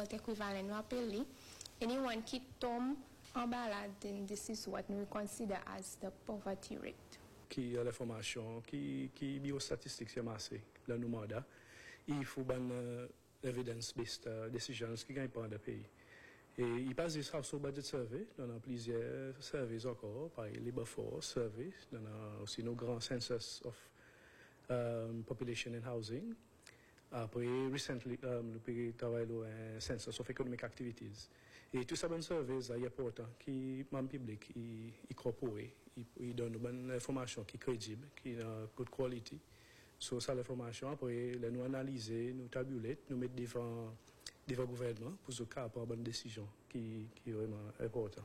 support equivalent, nous appelons anyone qui tombe en balade, then this is what we consider as the poverty rate. Qui a l'information, qui biostatistique c'est massé, là nous mandat, il faut ban evidence-based decisions qui gagnent pas dans le pays. Et il passe des household budget survey, on a plusieurs surveys encore, par Labor Force survey, on a aussi nos grands census of population and housing. Après, recently, nous travaillons un census of economic activities. Et tout ça, ben surveys, il est important que le public il corpore, il donne une bonne information qui est crédible, qui est de good quality. Sur ça, l'information, après, nous analyser, nous tabuler, nous mettre devant gouvernement pour ce cas, pour une bonne décision qui est vraiment important.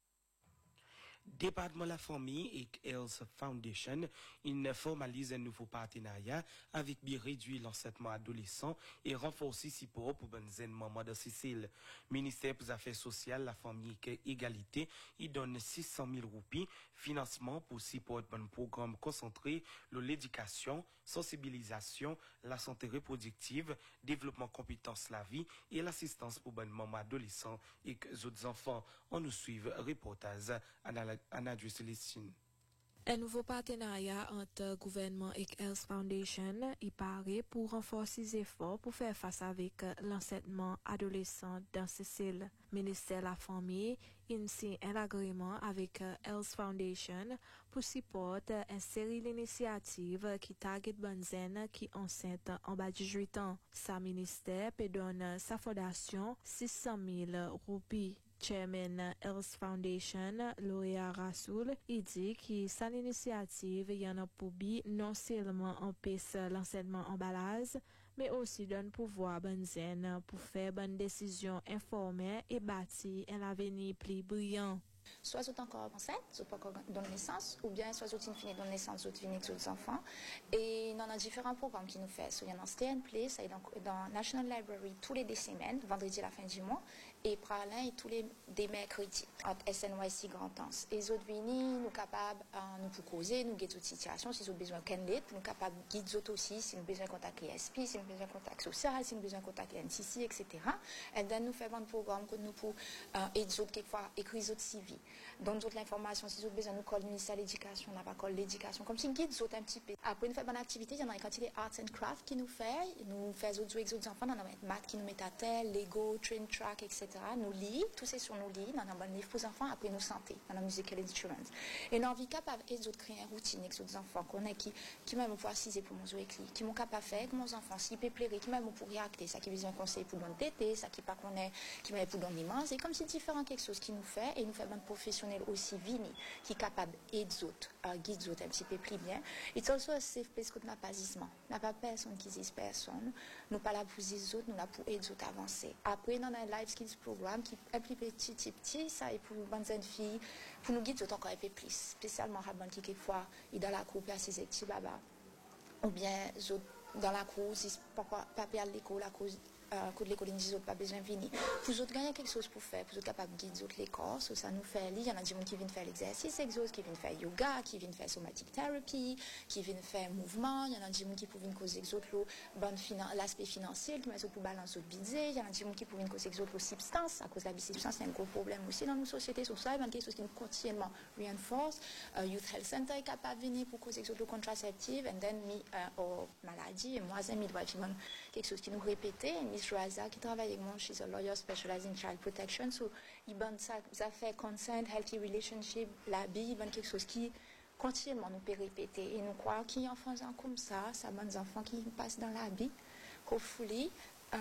Département la famille et Health Foundation, il formalise un nouveau partenariat avec bien réduire l'enseignement adolescent et renforcer support pour bonnes mamans de Sicile. Ministère des Affaires sociales, la famille et égalité, il donne 600 000 roupies financement pour support un programme concentré sur l'éducation, sensibilisation, la santé reproductive, développement compétences la vie et l'assistance pour bonnes mamans adolescents et que autres enfants. On nous suive reportage Anna Célestine. Un nouveau partenariat entre gouvernement et Health Foundation y paraît pour renforcer les efforts pour faire face avec l'enseignement adolescent dans Sicile. Ministère de la Famille signe un agrément avec Health Foundation pour supporter une série d'initiatives qui target bonnes jeunes qui enceintes en bas de 18 ans. Sa ministère peut donner sa fondation 600 000 roupies. Chairman Health Foundation, Loria Rasoul, il dit que cette initiative y en a pour but non seulement empêcher l'enseignement en balade, mais aussi donne pouvoir bonnes jeunes pour faire bonnes décisions informées et bâtir un avenir plus brillant. Soit ils sont encore enceintes, ils sont pas encore dans naissance, ou bien soit ils finissent dans naissance, ils finissent avec les enfants. Et on a différents programmes qui nous font. Il y a un Stay and Play, ça est dans National Library tous les 2 semaines, vendredi à la fin du mois, et Pralin et tous les des mercredis, entre SNYC Grand Anse. Et les autres viennent, nous capables, nous pour causer, nous guider toute situation, si nous avons besoin de lit, nous capables de guider les autres aussi, si nous avons besoin de contact l'ESP, si nous avons besoin de contact social, si nous avons besoin de contact l'NCC, etc. Et then nous faisons un programme que nous pour aider les autres quelquefois écrire les autres CV. Donne toute l'information, si vous avez besoin, nous colle le ministère de l'Éducation, on n'a pas colle l'éducation, comme si nous guide un petit peu. Après, nous faisons bonne activité, il y en a quand il est arts and craft qui nous fait, nous faisons autres enfants, nous avons maths qui nous met à terre, Lego, train track, etc. Nous lit, tout c'est sur nous lit, nous avons un bon livre pour les enfants, après nous santé, dans la musical instruments. Et nous avons capable et d'autres créer une routine avec les enfants, qu'on est qui même pour assiser pour mon écrit, qui m'ont capable faire avec mon enfant, s'il peut plaire, qui même pour réacter, ça qui besoin conseil pour donner tété, ça qui pas qu'on est, qui même pour donner manger, c'est comme si différent quelque chose qui nous fait, et nous fait bonne professionnel aussi vini qui est capable d'aider les autres, guider les autres un petit peu plus bien. It's also a safe place que n'a pas jugement. N'a pas personne qui dit personne. Nous pas là pour les autres, nous là pour aider les autres à avancer. Après, dans un life skills programme qui est plus petit, ça est pour bonnes jeunes filles, pour nous guider les autres encore un peu plus. Spécialement, Rabban qui quelquefois, il dans la cour, puis à ses petits baba. Ou bien, dans la cour, si pas à l'école, à cause que l'école ne pas besoin de venir. Pour autres gagner quelque chose pour faire, pour être capable de guider l'école, ça nous fait, il y en a des gens qui viennent faire l'exercice exos, qui viennent faire yoga, qui viennent faire somatic therapy, qui viennent faire mouvement, il y en a des gens qui peuvent causer exos l'aspect financier, qui mettent pour balancer le budget, il y en a des gens qui peuvent causer exos la substance, à cause de la substance, c'est un gros problème aussi dans nos sociétés, sur ça, il y a quelque chose qui nous continuellement renforce. Youth Health Center est capable de venir pour causer exos contraceptive, and then aux maladies, et moi, midwife, quelque chose qui nous répétait, Raza qui travaille avec moi, she's a lawyer specialized in child protection, so il bonne ça fait consent, healthy relationship, la vie, il quelque chose qui continuellement nous peut répéter et nous croyons qu'en faisant comme ça bonnes enfants qui passent dans la vie, hopefully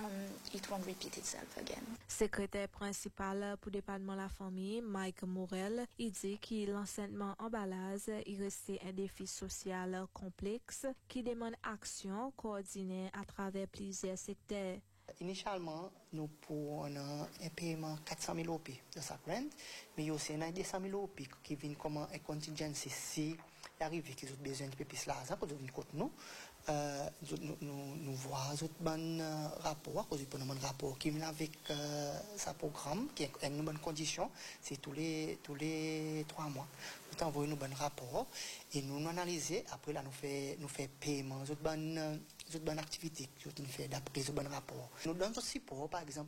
it won't repeat itself again. Secrétaire principal pour le département de la famille, Mike Morel, il dit que l'enseignement en balade il reste un défi social complexe qui demande action coordonnée à travers plusieurs secteurs. Initialement, nous pour un paiement 400 000 OP de sa grant, mais il y a aussi 200 000 OP qui viennent comme un contingency si il arrive qu'ils ont besoin de plus l'argent pour nous côté nous voir un bon rapport, un bon rapport qui vient avec sa programme qui est une bonne condition, c'est tous les 3 mois. Nous envoyons un bon rapport et nous analyser après là nous fait paiement, une bonne activité que nous fait d'après ce bon rapport. Nous donnons aussi pour par exemple